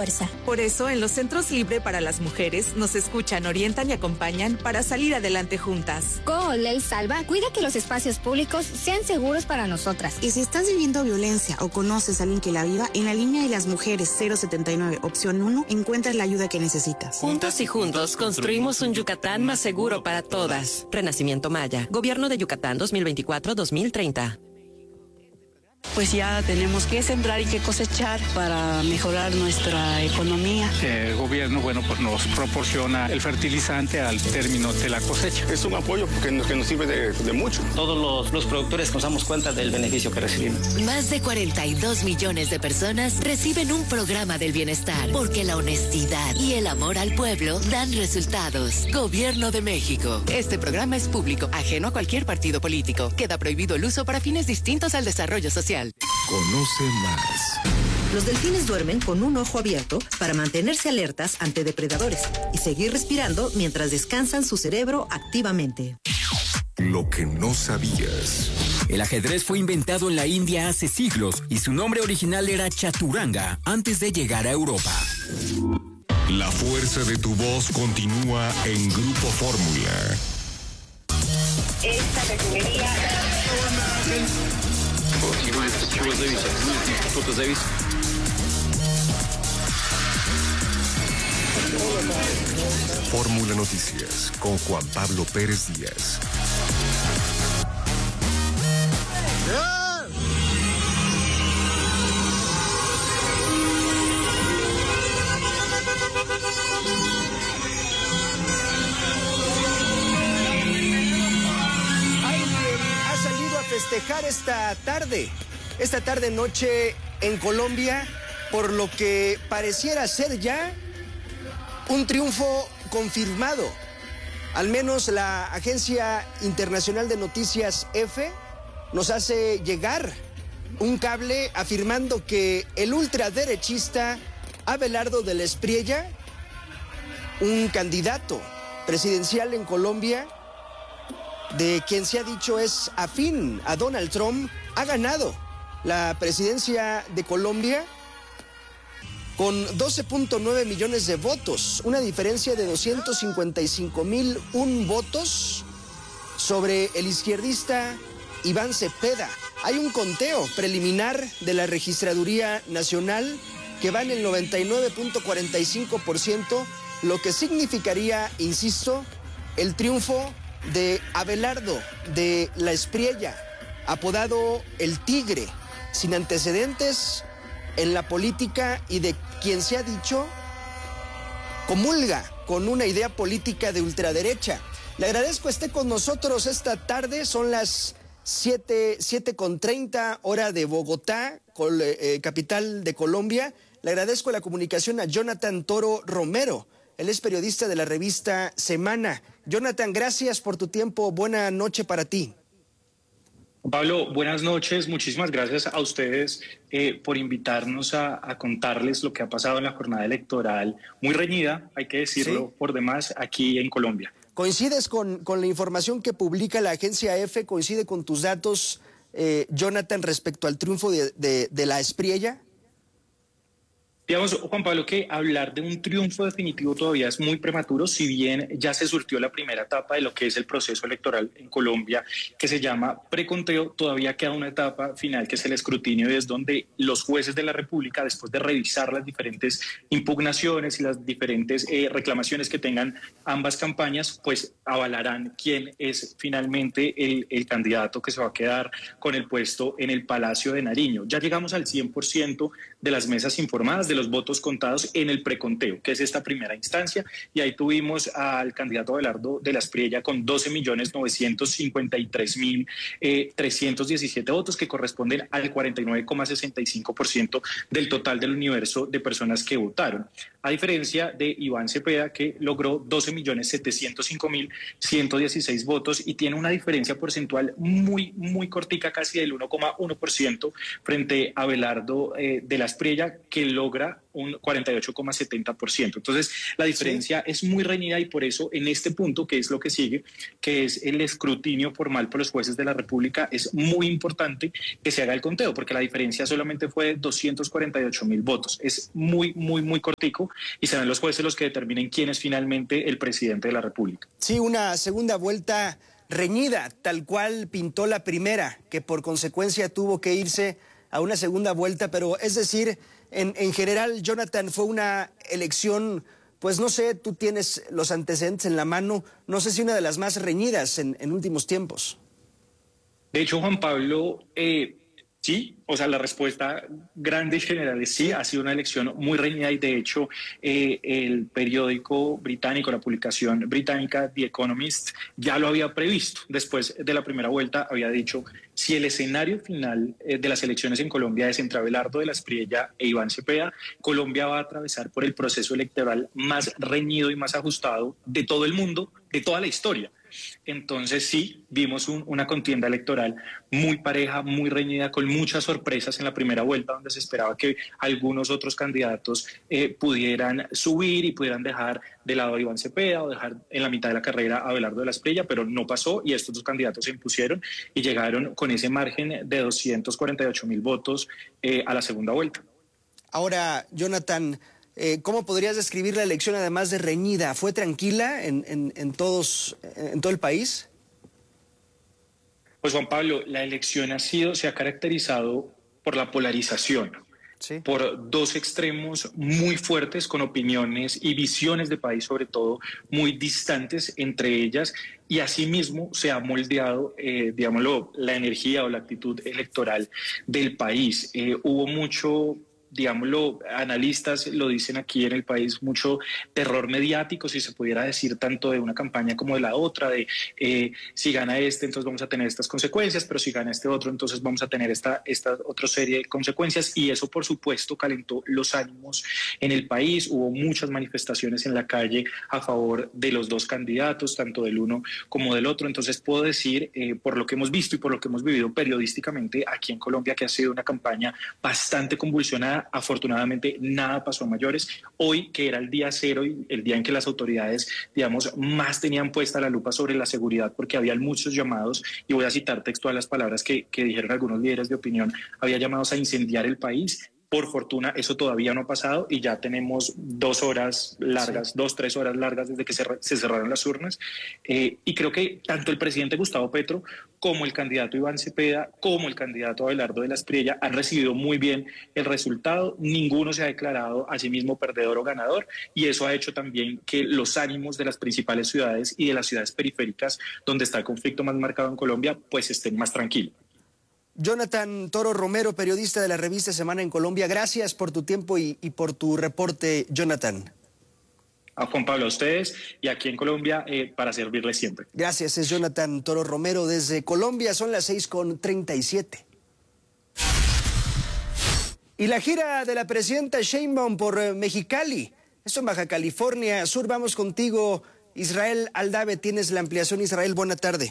fuerza. Por eso, en los Centros Libre para las Mujeres nos escuchan, orientan y acompañan para salir adelante juntas. Con Ley Salva cuida que los espacios públicos sean seguros para nosotras. Y si estás viviendo violencia o conoces a alguien que la viva, en la línea de las mujeres 079, opción 1, encuentras la ayuda que necesitas. Juntos y juntos construimos un Yucatán más seguro para todas. Renacimiento Maya. Gobierno de Yucatán 2024-2030. Pues ya tenemos que sembrar y que cosechar para mejorar nuestra economía. El gobierno, pues nos proporciona el fertilizante al término de la cosecha. Es un apoyo que nos sirve de mucho. Todos los productores nos damos cuenta del beneficio que recibimos. Más de 42 millones de personas reciben un programa del bienestar, porque la honestidad y el amor al pueblo dan resultados. Gobierno de México. Este programa es público, ajeno a cualquier partido político. Queda prohibido el uso para fines distintos al desarrollo social. Conoce más. Los delfines duermen con un ojo abierto para mantenerse alertas ante depredadores y seguir respirando mientras descansan su cerebro activamente. Lo que no sabías. El ajedrez fue inventado en la India hace siglos y su nombre original era Chaturanga antes de llegar a Europa. La fuerza de tu voz continúa en Grupo Fórmula. Esta refinería... Fórmula Noticias con Juan Pablo Pérez Díaz. Festejar esta tarde noche en Colombia, por lo que pareciera ser ya un triunfo confirmado. Al menos la Agencia Internacional de Noticias EFE nos hace llegar un cable afirmando que el ultraderechista Abelardo de la Espriella, un candidato presidencial en Colombia, de quien se ha dicho es afín a Donald Trump, ha ganado la presidencia de Colombia con 12.9 millones de votos, una diferencia de 255.001 votos sobre el izquierdista Iván Cepeda. Hay un conteo preliminar de la Registraduría Nacional que va en el 99.45%, lo que significaría, insisto, el triunfo de Abelardo de la Espriella, apodado el Tigre, sin antecedentes en la política y de quien se ha dicho comulga con una idea política de ultraderecha. Le agradezco esté con nosotros esta tarde, son las 7:30 hora de Bogotá, capital de Colombia. Le agradezco la comunicación a Jonathan Toro Romero. Él es periodista de la revista Semana. Jonathan, gracias por tu tiempo. Buena noche para ti. Pablo, buenas noches. Muchísimas gracias a ustedes por invitarnos a contarles lo que ha pasado en la jornada electoral, muy reñida, hay que decirlo, ¿sí?, por demás, aquí en Colombia. ¿Coincides con la información que publica la agencia EFE? ¿Coincide con tus datos, Jonathan, respecto al triunfo de la Espriella? Digamos, Juan Pablo, que hablar de un triunfo definitivo todavía es muy prematuro, si bien ya se surtió la primera etapa de lo que es el proceso electoral en Colombia, que se llama preconteo. Todavía queda una etapa final, que es el escrutinio, y es donde los jueces de la República, después de revisar las diferentes impugnaciones y las diferentes reclamaciones que tengan ambas campañas, pues avalarán quién es finalmente el candidato que se va a quedar con el puesto en el Palacio de Nariño. Ya llegamos al 100% de las mesas informadas, de los votos contados en el preconteo, que es esta primera instancia, y ahí tuvimos al candidato Abelardo de la Espriella con 12.953.317 votos, que corresponden al 49,65% del total del universo de personas que votaron. a diferencia de Iván Cepeda, que logró 12.705.116 votos y tiene una diferencia porcentual muy, muy cortica, casi del 1,1% frente a Abelardo de la Espriella, que logra un 48,70%. Entonces, la diferencia es muy reñida y por eso en este punto, que es lo que sigue, que es el escrutinio formal por los jueces de la República, es muy importante que se haga el conteo, porque la diferencia solamente fue de 248.000 votos. Es muy, muy, muy cortico y serán los jueces los que determinen quién es finalmente el presidente de la República. Sí, una segunda vuelta reñida, tal cual pintó la primera, que por consecuencia tuvo que irse a una segunda vuelta, pero es decir, en general, Jonathan, fue una elección, pues no sé, tú tienes los antecedentes en la mano, no sé si una de las más reñidas en últimos tiempos. De hecho, Juan Pablo, sí, o sea, la respuesta grande y general es sí, ha sido una elección muy reñida y de hecho el periódico británico, la publicación británica The Economist, ya lo había previsto. Después de la primera vuelta había dicho, si el escenario final de las elecciones en Colombia es entre Abelardo de la Espriella e Iván Cepeda, Colombia va a atravesar por el proceso electoral más reñido y más ajustado de todo el mundo, de toda la historia. Entonces sí, vimos una contienda electoral muy pareja, muy reñida, con muchas sorpresas en la primera vuelta, donde se esperaba que algunos otros candidatos pudieran subir y pudieran dejar de lado a Iván Cepeda o dejar en la mitad de la carrera a Abelardo de la Espriella, pero no pasó y estos dos candidatos se impusieron y llegaron con ese margen de 248.000 votos a la segunda vuelta. Ahora, Jonathan, ¿cómo podrías describir la elección además de reñida? ¿Fue tranquila en todo el país? Pues Juan Pablo, la elección se ha caracterizado por la polarización, sí, por dos extremos muy fuertes con opiniones y visiones de país sobre todo muy distantes entre ellas y asimismo se ha moldeado, digámoslo, la energía o la actitud electoral del país. Hubo mucho, digámoslo, analistas lo dicen aquí en el país, mucho terror mediático, si se pudiera decir, tanto de una campaña como de la otra, de si gana este, entonces vamos a tener estas consecuencias, pero si gana este otro, entonces vamos a tener esta otra serie de consecuencias, y eso, por supuesto, calentó los ánimos en el país. Hubo muchas manifestaciones en la calle a favor de los dos candidatos, tanto del uno como del otro. Entonces puedo decir, por lo que hemos visto y por lo que hemos vivido periodísticamente aquí en Colombia, que ha sido una campaña bastante convulsionada. Afortunadamente nada pasó a mayores. Hoy, que era el día cero y el día en que las autoridades, digamos, más tenían puesta la lupa sobre la seguridad, porque había muchos llamados, y voy a citar textual las palabras que dijeron algunos líderes de opinión, había llamados a incendiar el país. Por fortuna eso todavía no ha pasado y ya tenemos 2 horas largas, 2-3 horas largas desde que se cerraron las urnas, y creo que tanto el presidente Gustavo Petro como el candidato Iván Cepeda, como el candidato Abelardo de la Espriella han recibido muy bien el resultado. Ninguno se ha declarado a sí mismo perdedor o ganador, y eso ha hecho también que los ánimos de las principales ciudades y de las ciudades periféricas, donde está el conflicto más marcado en Colombia, pues estén más tranquilos. Jonathan Toro Romero, periodista de la revista Semana en Colombia, gracias por tu tiempo y por tu reporte, Jonathan. A Juan Pablo, a ustedes y aquí en Colombia para servirles siempre. Gracias, es Jonathan Toro Romero desde Colombia, son las 6:37. Y la gira de la presidenta Sheinbaum por Mexicali, esto en Baja California Sur. Vamos contigo, Israel Aldave, tienes la ampliación. Israel, buena tarde.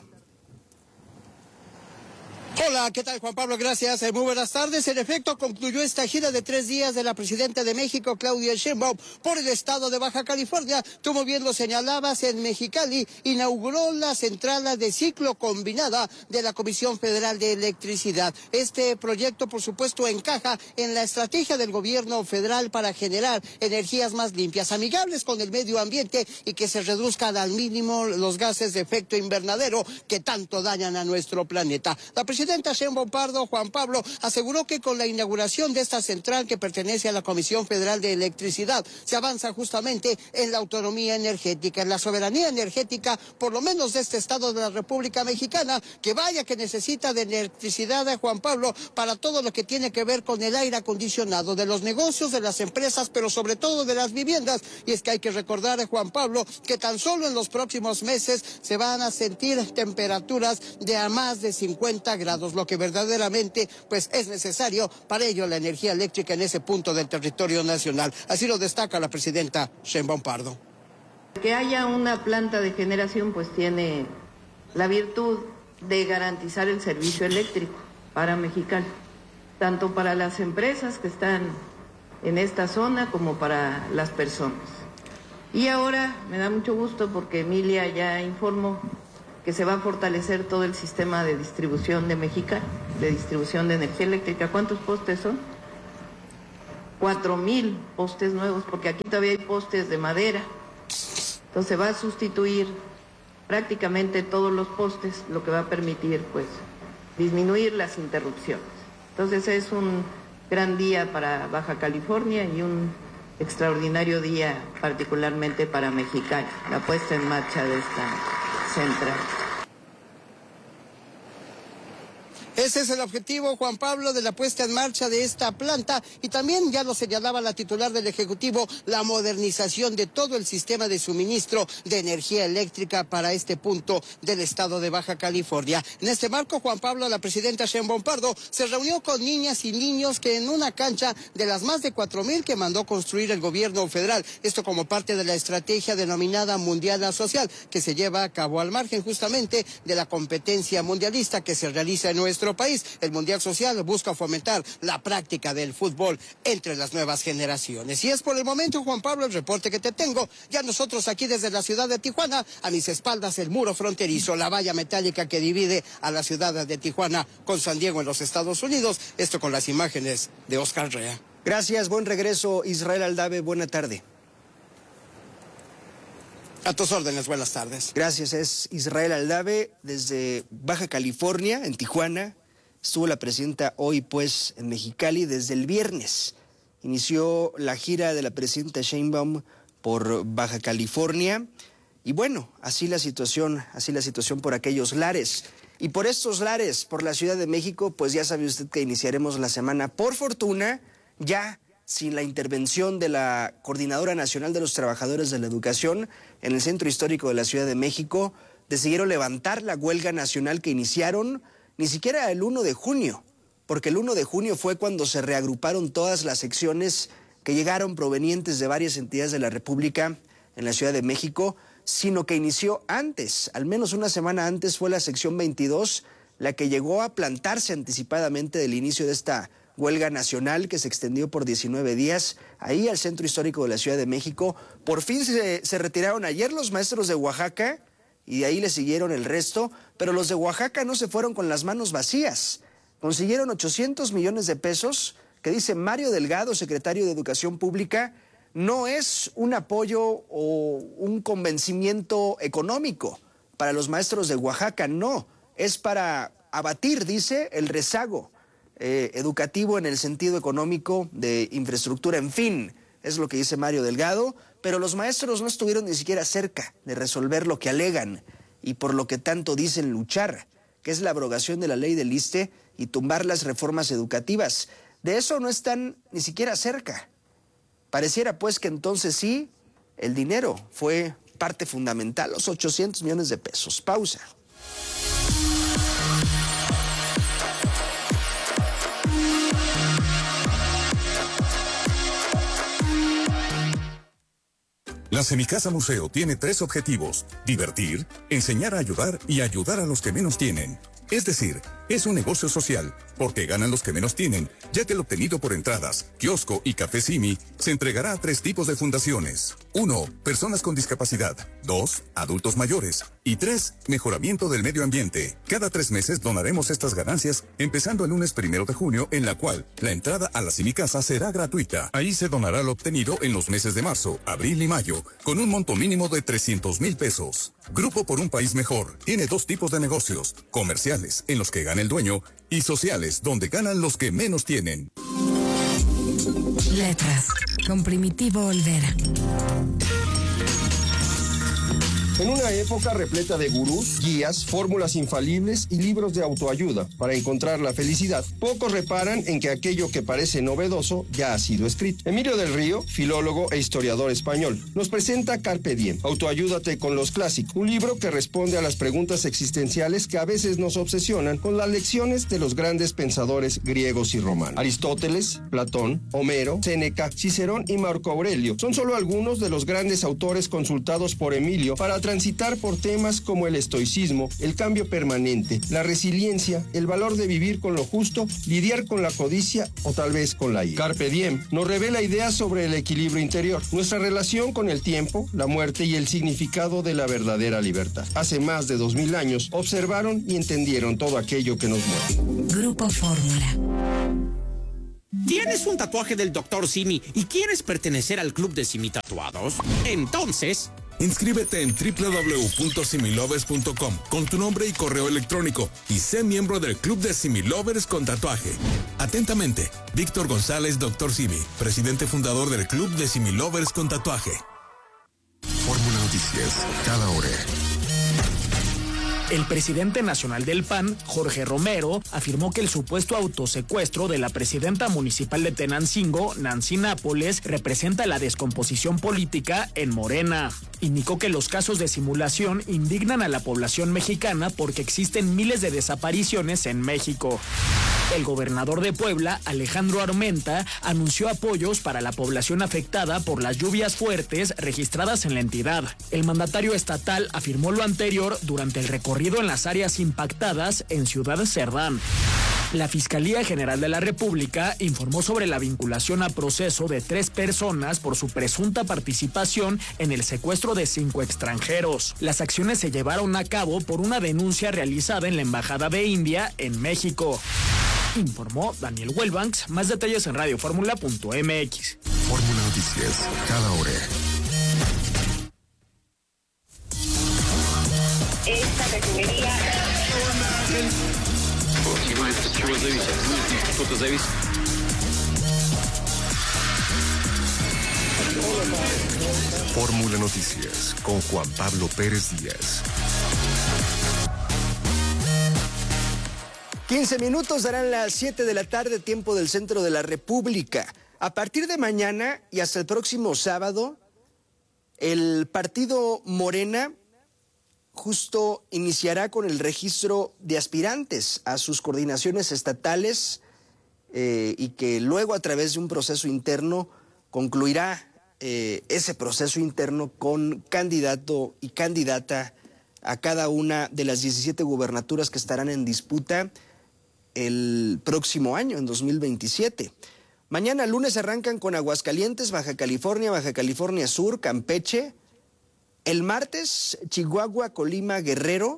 Hola, ¿qué tal, Juan Pablo? Gracias. Muy buenas tardes. En efecto, concluyó esta gira de 3 días de la presidenta de México, Claudia Sheinbaum, por el estado de Baja California. Tú muy bien lo señalabas, en Mexicali inauguró la central de ciclo combinada de la Comisión Federal de Electricidad. Este proyecto, por supuesto, encaja en la estrategia del gobierno federal para generar energías más limpias, amigables con el medio ambiente y que se reduzcan al mínimo los gases de efecto invernadero que tanto dañan a nuestro planeta. La presidenta Sheinbaum Pardo, Juan Pablo, aseguró que con la inauguración de esta central que pertenece a la Comisión Federal de Electricidad se avanza justamente en la autonomía energética, en la soberanía energética, por lo menos de este estado de la República Mexicana, que vaya que necesita de electricidad, Juan Pablo, para todo lo que tiene que ver con el aire acondicionado, de los negocios, de las empresas, pero sobre todo de las viviendas. Y es que hay que recordar, Juan Pablo, que tan solo en los próximos meses se van a sentir temperaturas de a más de 50 grados. lo que verdaderamente pues es necesario para ello la energía eléctrica en ese punto del territorio nacional. Así lo destaca la presidenta Sheinbaum Pardo. Que haya una planta de generación pues tiene la virtud de garantizar el servicio eléctrico para Mexicali, tanto para las empresas que están en esta zona como para las personas. Y ahora me da mucho gusto porque Emilia ya informó que se va a fortalecer todo el sistema de distribución de Mexicali, de distribución de energía eléctrica. ¿Cuántos postes son? 4,000 postes nuevos, porque aquí todavía hay postes de madera. Entonces va a sustituir prácticamente todos los postes, lo que va a permitir pues disminuir las interrupciones. Entonces es un gran día para Baja California y un extraordinario día particularmente para Mexicali, la puesta en marcha de esta central. Ese es el objetivo, Juan Pablo, de la puesta en marcha de esta planta, y también ya lo señalaba la titular del Ejecutivo, la modernización de todo el sistema de suministro de energía eléctrica para este punto del estado de Baja California. En este marco, Juan Pablo, la presidenta Sheinbaum Pardo se reunió con niñas y niños que en una cancha de las más de 4,000 que mandó construir el gobierno federal, esto como parte de la estrategia denominada Mundial Social, que se lleva a cabo al margen justamente de la competencia mundialista que se realiza en nuestro país. El Mundial Social busca fomentar la práctica del fútbol entre las nuevas generaciones. Y es por el momento, Juan Pablo, el reporte que te tengo. Ya nosotros aquí desde la ciudad de Tijuana, a mis espaldas el muro fronterizo, la valla metálica que divide a la ciudad de Tijuana con San Diego en los Estados Unidos. Esto con las imágenes de Oscar Rea. Gracias, buen regreso, Israel Aldave, buena tarde. A tus órdenes, buenas tardes. Gracias, es Israel Aldave desde Baja California, en Tijuana. Estuvo la presidenta hoy, pues, en Mexicali desde el viernes. Inició la gira de la presidenta Sheinbaum por Baja California. Y bueno, así la situación por aquellos lares. Y por estos lares, por la Ciudad de México, pues ya sabe usted que iniciaremos la semana, por fortuna, ya sin la intervención de la Coordinadora Nacional de los Trabajadores de la Educación en el Centro Histórico de la Ciudad de México, decidieron levantar la huelga nacional que iniciaron ni siquiera el 1 de junio, porque el 1 de junio fue cuando se reagruparon todas las secciones que llegaron provenientes de varias entidades de la República en la Ciudad de México, sino que inició antes, al menos una semana antes fue la sección 22, la que llegó a plantarse anticipadamente del inicio de esta huelga nacional que se extendió por 19 días ahí al Centro Histórico de la Ciudad de México. Por fin se retiraron ayer los maestros de Oaxaca y de ahí le siguieron el resto, pero los de Oaxaca no se fueron con las manos vacías. Consiguieron 800 millones de pesos, que dice Mario Delgado, secretario de Educación Pública, no es un apoyo o un convencimiento económico para los maestros de Oaxaca, no, es para abatir, dice, el rezago educativo en el sentido económico de infraestructura, en fin, es lo que dice Mario Delgado, pero los maestros no estuvieron ni siquiera cerca de resolver lo que alegan y por lo que tanto dicen luchar, que es la abrogación de la ley del ISSSTE y tumbar las reformas educativas. De eso no están ni siquiera cerca. Pareciera pues que entonces sí, el dinero fue parte fundamental, los 800 millones de pesos. Pausa. La Semicasa Museo tiene 3 objetivos: divertir, enseñar a ayudar y ayudar a los que menos tienen. Es decir, es un negocio social, porque ganan los que menos tienen, ya que el obtenido por entradas, kiosco y café Simi se entregará a 3 tipos de fundaciones. 1. Personas con discapacidad. 2. Adultos mayores. Y 3. Mejoramiento del medio ambiente. Cada 3 meses donaremos estas ganancias, empezando el lunes 1 de junio, en la cual la entrada a la Semicasa será gratuita. Ahí se donará lo obtenido en los meses de marzo, abril y mayo, con un monto mínimo de 300,000 pesos. Grupo por un País Mejor tiene 2 tipos de negocios: comerciales, en los que gana el dueño, y sociales, donde ganan los que menos tienen. Letras, con Primitivo Olvera. En una época repleta de gurús, guías, fórmulas infalibles y libros de autoayuda para encontrar la felicidad, pocos reparan en que aquello que parece novedoso ya ha sido escrito. Emilio del Río, filólogo e historiador español, nos presenta Carpe Diem, Autoayúdate con los clásicos, un libro que responde a las preguntas existenciales que a veces nos obsesionan con las lecciones de los grandes pensadores griegos y romanos. Aristóteles, Platón, Homero, Séneca, Cicerón y Marco Aurelio son solo algunos de los grandes autores consultados por Emilio para transitar por temas como el estoicismo, el cambio permanente, la resiliencia, el valor de vivir con lo justo, lidiar con la codicia o tal vez con la ira. Carpe Diem nos revela ideas sobre el equilibrio interior, nuestra relación con el tiempo, la muerte y el significado de la verdadera libertad. Hace más de 2000 años observaron y entendieron todo aquello que nos mueve. Grupo Fórmula. ¿Tienes un tatuaje del Dr. Simi y quieres pertenecer al club de Simi Tatuados? Entonces, inscríbete en www.similovers.com con tu nombre y correo electrónico y sé miembro del club de Similovers con tatuaje. Atentamente, Víctor González, Dr. Simi, presidente fundador del club de Similovers con tatuaje. Fórmula Noticias, cada hora. El presidente nacional del PAN, Jorge Romero, afirmó que el supuesto autosecuestro de la presidenta municipal de Tenancingo, Nancy Nápoles, representa la descomposición política en Morena. Indicó que los casos de simulación indignan a la población mexicana porque existen miles de desapariciones en México. El gobernador de Puebla, Alejandro Armenta, anunció apoyos para la población afectada por las lluvias fuertes registradas en la entidad. El mandatario estatal afirmó lo anterior durante el recorrido en las áreas impactadas en Ciudad Cerdán. La Fiscalía General de la República informó sobre la vinculación a proceso de 3 personas por su presunta participación en el secuestro de 5 extranjeros. Las acciones se llevaron a cabo por una denuncia realizada en la Embajada de India en México. Informó Daniel Welbanks. Más detalles en radioformula.mx. Fórmula Noticias, cada hora. Esta refinería. Fórmula Noticias con Juan Pablo Pérez Díaz. 15 minutos darán las 7 de la tarde, tiempo del centro de la República. A partir de mañana y hasta el próximo sábado, el partido Morena justo iniciará con el registro de aspirantes a sus coordinaciones estatales y que luego a través de un proceso interno concluirá ese proceso interno con candidato y candidata a cada una de las 17 gubernaturas que estarán en disputa el próximo año, en 2027. Mañana lunes arrancan con Aguascalientes, Baja California Sur, Campeche. El martes, Chihuahua, Colima, Guerrero.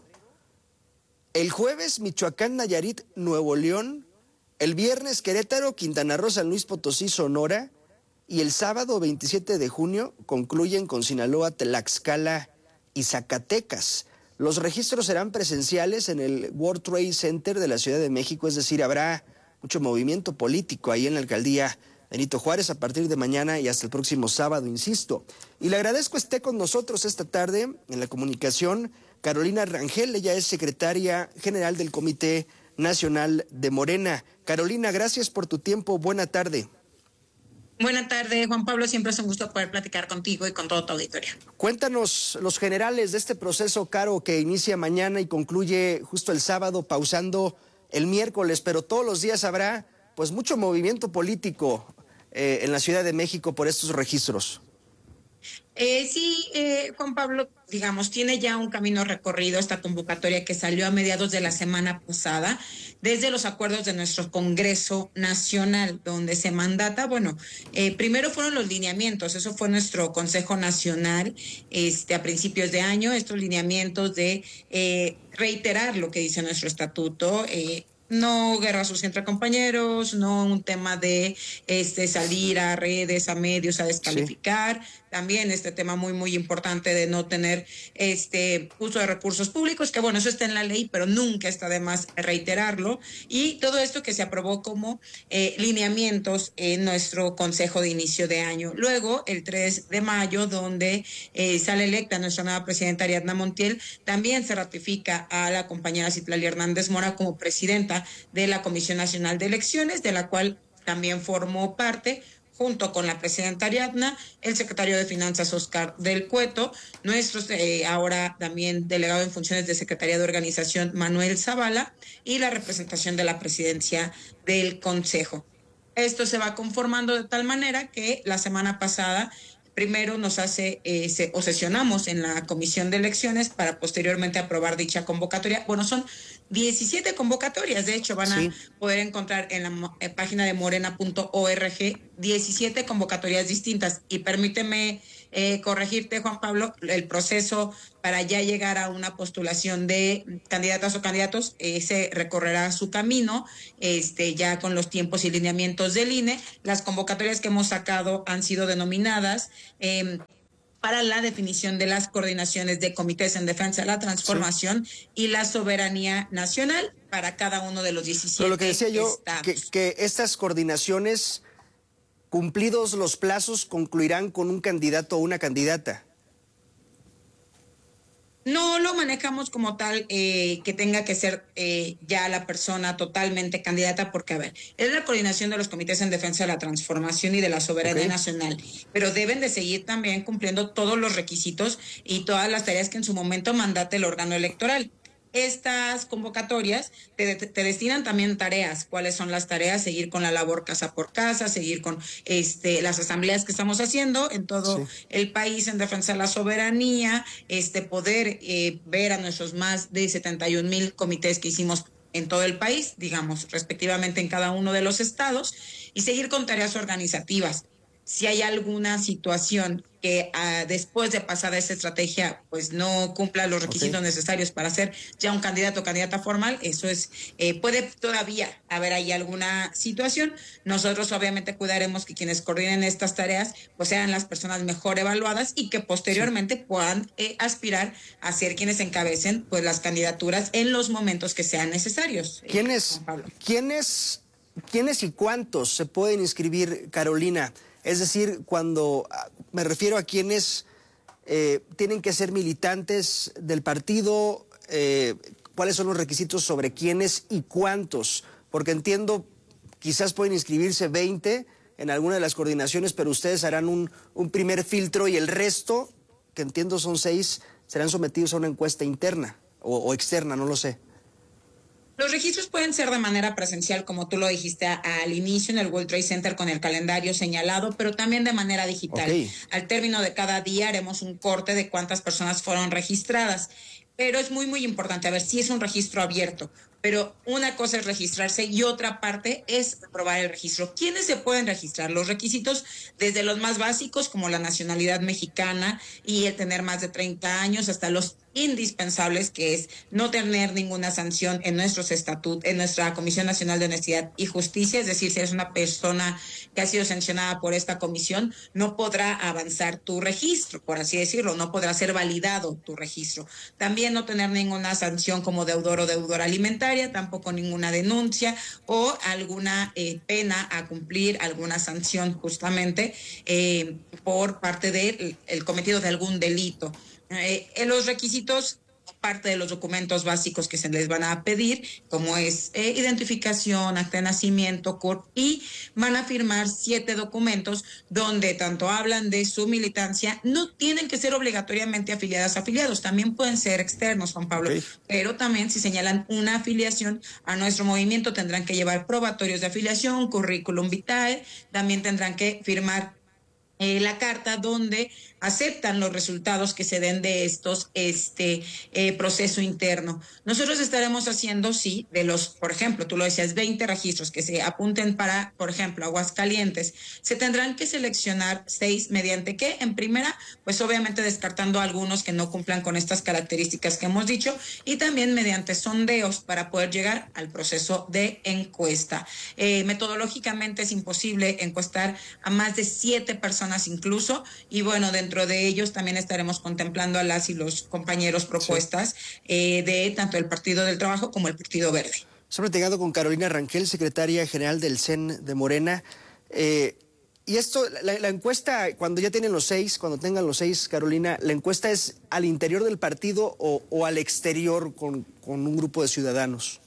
El jueves, Michoacán, Nayarit, Nuevo León. El viernes, Querétaro, Quintana Roo, San Luis Potosí, Sonora. Y el sábado, 27 de junio, concluyen con Sinaloa, Tlaxcala y Zacatecas. Los registros serán presenciales en el World Trade Center de la Ciudad de México, es decir, habrá mucho movimiento político ahí en la alcaldía Benito Juárez a partir de mañana y hasta el próximo sábado, insisto. Y le agradezco esté con nosotros esta tarde en la comunicación Carolina Rangel, ella es secretaria general del Comité Nacional de Morena. Carolina, gracias por tu tiempo, buena tarde. Buenas tardes, Juan Pablo, siempre es un gusto poder platicar contigo y con todo tu auditorio. Cuéntanos los generales de este proceso, Caro, que inicia mañana y concluye justo el sábado, pausando el miércoles, pero todos los días habrá pues mucho movimiento político en la Ciudad de México por estos registros. Sí, Juan Pablo, digamos, tiene ya un camino recorrido esta convocatoria que salió a mediados de la semana pasada, desde los acuerdos de nuestro Congreso Nacional, donde se mandata, primero fueron los lineamientos, eso fue nuestro Consejo Nacional a principios de año, estos lineamientos de reiterar lo que dice nuestro estatuto, No guerra sucia entre compañeros, no un tema de salir a redes, a medios a descalificar. Sí. También este tema muy importante de no tener uso de recursos públicos, que bueno, eso está en la ley, pero nunca está de más reiterarlo. Y todo esto que se aprobó como lineamientos en nuestro consejo de inicio de año. Luego, el 3 de mayo, donde sale electa nuestra nueva presidenta Ariadna Montiel, también se ratifica a la compañera Citlali Hernández Mora como presidenta de la Comisión Nacional de Elecciones, de la cual también formó parte, junto con la presidenta Ariadna, el secretario de Finanzas Oscar del Cueto, nuestro ahora también delegado en funciones de Secretaría de Organización Manuel Zavala, y la representación de la presidencia del Consejo. Esto se va conformando de tal manera que la semana pasada primero nos sesionamos en la Comisión de Elecciones para posteriormente aprobar dicha convocatoria. Bueno, son 17 convocatorias, de hecho van a poder encontrar en la página de morena.org 17 convocatorias distintas. Y permíteme corregirte, Juan Pablo, el proceso para ya llegar a una postulación de candidatas o candidatos se recorrerá su camino ya con los tiempos y lineamientos del INE. Las convocatorias que hemos sacado han sido denominadas para la definición de las coordinaciones de comités en defensa de la transformación y la soberanía nacional para cada uno de los 17 Pero lo que decía yo, estados. que estas coordinaciones, cumplidos los plazos, concluirán con un candidato o una candidata. No lo manejamos como tal que tenga que ser ya la persona totalmente candidata, porque, a ver, es la coordinación de los comités en defensa de la transformación y de la soberanía nacional, pero deben de seguir también cumpliendo todos los requisitos y todas las tareas que en su momento mandate el órgano electoral. Estas convocatorias te destinan también tareas. ¿Cuáles son las tareas? Seguir con la labor casa por casa, seguir con las asambleas que estamos haciendo en todo el país en defensa de la soberanía, poder ver a nuestros más de 71,000 comités que hicimos en todo el país, digamos, respectivamente en cada uno de los estados, y seguir con tareas organizativas. Si hay alguna situación que después de pasada esta estrategia pues no cumpla los requisitos necesarios para ser ya un candidato o candidata formal, eso es, puede todavía haber ahí alguna situación. Nosotros obviamente cuidaremos que quienes coordinen estas tareas pues sean las personas mejor evaluadas y que posteriormente puedan aspirar a ser quienes encabecen pues las candidaturas en los momentos que sean necesarios. ¿Quiénes y cuántos se pueden inscribir, Carolina? Es decir, cuando me refiero a quienes tienen que ser militantes del partido, cuáles son los requisitos sobre quiénes y cuántos, porque entiendo, quizás pueden inscribirse 20 en alguna de las coordinaciones, pero ustedes harán un primer filtro y el resto, que entiendo son 6, serán sometidos a una encuesta interna o externa, no lo sé. Los registros pueden ser de manera presencial, como tú lo dijiste al inicio, en el World Trade Center con el calendario señalado, pero también de manera digital. Al término de cada día haremos un corte de cuántas personas fueron registradas. Pero es muy importante, a ver, si es un registro abierto, pero una cosa es registrarse y otra parte es aprobar el registro. ¿Quiénes se pueden registrar? Los requisitos desde los más básicos, como la nacionalidad mexicana y el tener más de 30 años, hasta los indispensables, que es no tener ninguna sanción en nuestros estatutos, en nuestra Comisión Nacional de Honestidad y Justicia. Es decir, si eres una persona que ha sido sancionada por esta comisión, no podrá avanzar tu registro, por así decirlo, no podrá ser validado tu registro. También no tener ninguna sanción como deudor o deudora alimentaria, tampoco ninguna denuncia o alguna pena a cumplir, alguna sanción justamente por parte del cometido de algún delito. Los requisitos, parte de los documentos básicos que se les van a pedir, como es identificación, acta de nacimiento, CURP, y van a firmar 7 documentos donde tanto hablan de su militancia. No tienen que ser obligatoriamente afiliados, también pueden ser externos, Juan Pablo, pero también si señalan una afiliación a nuestro movimiento tendrán que llevar probatorios de afiliación, currículum vitae, también tendrán que firmar la carta donde aceptan los resultados que se den de estos proceso interno. Nosotros estaremos haciendo, sí, de los, por ejemplo, tú lo decías, 20 registros que se apunten para, por ejemplo, Aguascalientes. Se tendrán que seleccionar 6 mediante qué. En primera, pues obviamente descartando algunos que no cumplan con estas características que hemos dicho, y también mediante sondeos para poder llegar al proceso de encuesta. Metodológicamente es imposible encuestar a más de 7 personas incluso, y bueno, dentro de ellos también estaremos contemplando a las y los compañeros propuestas de tanto el Partido del Trabajo como el Partido Verde. Estamos platicando con Carolina Rangel, secretaria general del CEN de Morena. Y esto, la encuesta, cuando ya tienen los 6, cuando tengan los 6, Carolina, ¿la encuesta es al interior del partido o al exterior con un grupo de ciudadanos?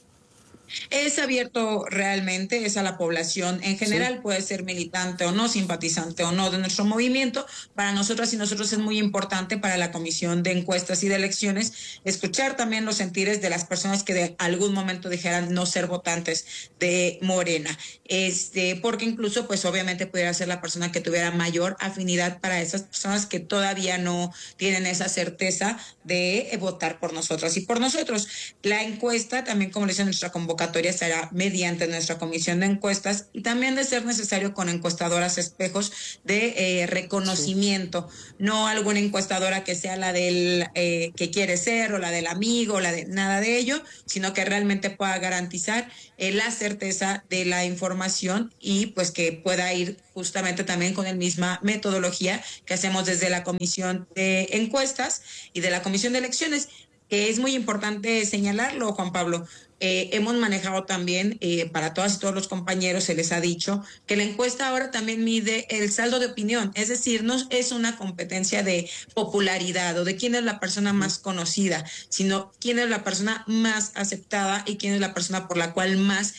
Es abierto realmente, es a la población en general, sí. Puede ser militante o no, simpatizante o no de nuestro movimiento. Para nosotras y nosotros es muy importante para la Comisión de Encuestas y de Elecciones escuchar también los sentires de las personas que de algún momento dijeran no ser votantes de Morena. Porque incluso pues obviamente pudiera ser la persona que tuviera mayor afinidad para esas personas que todavía no tienen esa certeza de votar por nosotras y por nosotros. La encuesta también, como le dice nuestra convocatoria, será mediante nuestra comisión de encuestas y también de ser necesario con encuestadoras espejos de reconocimiento, no alguna encuestadora que sea la del que quiere ser o la del amigo o la de nada de ello, sino que realmente pueda garantizar la certeza de la información y pues que pueda ir justamente también con la misma metodología que hacemos desde la comisión de encuestas y de la comisión de elecciones. Es muy importante señalarlo, Juan Pablo. Hemos manejado también, para todas y todos los compañeros se les ha dicho que la encuesta ahora también mide el saldo de opinión, es decir, no es una competencia de popularidad o de quién es la persona más conocida, sino quién es la persona más aceptada y quién es la persona por la cual más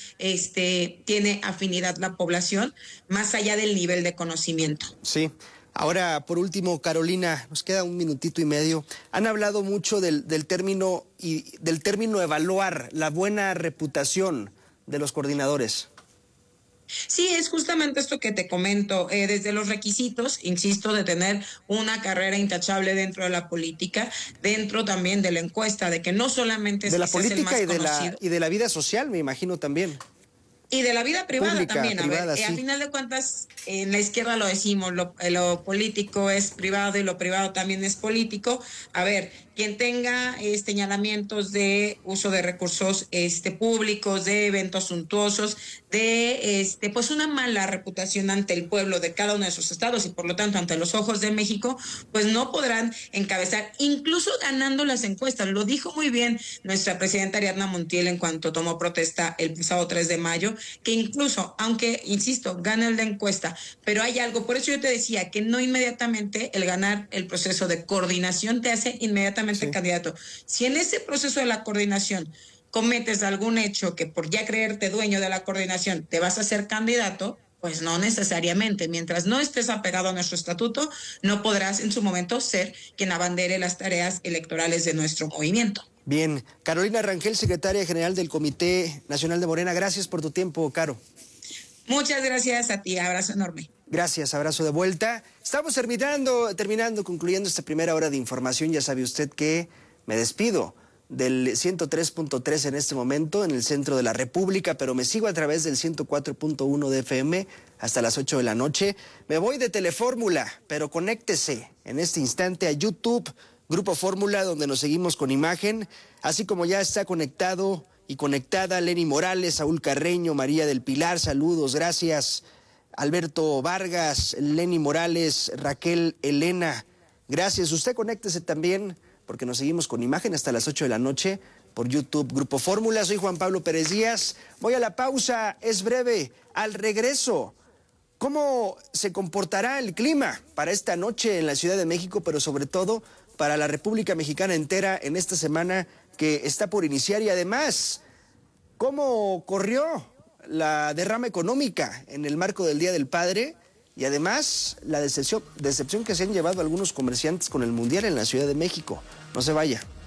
tiene afinidad la población, más allá del nivel de conocimiento. Sí. Ahora, por último, Carolina, nos queda un minutito y medio. Han hablado mucho del término evaluar la buena reputación de los coordinadores. Sí, es justamente esto que te comento, desde los requisitos, insisto, de tener una carrera intachable dentro de la política, dentro también de la encuesta, de que no solamente es de la que política seas el más conocido. y de la vida social, me imagino también. Y de la vida privada pública, también, privada, sí. Al final de cuentas, en la izquierda lo decimos, lo político es privado y lo privado también es político. A ver, quien tenga señalamientos de uso de recursos públicos, de eventos suntuosos, de pues una mala reputación ante el pueblo de cada uno de sus estados y por lo tanto ante los ojos de México, pues no podrán encabezar, incluso ganando las encuestas. Lo dijo muy bien nuestra presidenta Ariadna Montiel en cuanto tomó protesta el pasado 3 de mayo, que incluso, aunque, insisto, gana la encuesta, pero hay algo, por eso yo te decía que no inmediatamente el ganar el proceso de coordinación te hace inmediatamente candidato. Si en ese proceso de la coordinación cometes algún hecho que por ya creerte dueño de la coordinación te vas a hacer candidato, pues no necesariamente. Mientras no estés apegado a nuestro estatuto, no podrás en su momento ser quien abandere las tareas electorales de nuestro movimiento. Bien, Carolina Rangel, secretaria general del Comité Nacional de Morena, gracias por tu tiempo, Caro. Muchas gracias a ti, abrazo enorme. Gracias, abrazo de vuelta. Estamos concluyendo esta primera hora de información. Ya sabe usted que me despido del 103.3 en este momento en el centro de la República, pero me sigo a través del 104.1 de FM hasta las 8 de la noche. Me voy de Telefórmula, pero conéctese en este instante a YouTube, Grupo Fórmula, donde nos seguimos con imagen, así como ya está conectado y conectada Lenny Morales, Saúl Carreño, María del Pilar, saludos, gracias. Alberto Vargas, Lenny Morales, Raquel Elena, gracias. Usted conéctese también, porque nos seguimos con imagen hasta las 8 de la noche por YouTube, Grupo Fórmula. Soy Juan Pablo Pérez Díaz. Voy a la pausa, es breve. Al regreso, ¿cómo se comportará el clima para esta noche en la Ciudad de México, pero sobre todo para la República Mexicana entera en esta semana que está por iniciar? Y además, ¿cómo corrió la derrama económica en el marco del Día del Padre? Y además, la decepción que se han llevado algunos comerciantes con el Mundial en la Ciudad de México. No se vaya.